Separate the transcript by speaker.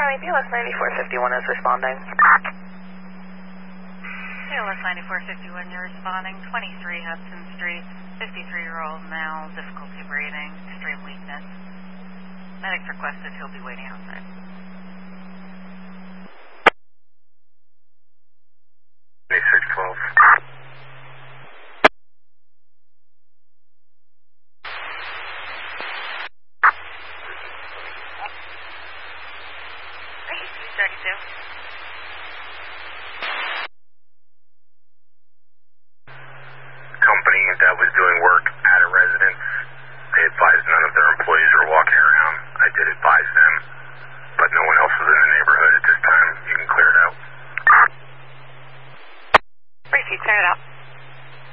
Speaker 1: County, BLS 9451 is responding.
Speaker 2: BLS 9451, you're responding. 23 Hudson Street, 53-year-old male, difficulty breathing, extreme weakness. Medics requested he'll be waiting outside.
Speaker 3: Search 12.
Speaker 2: Thank you, 232.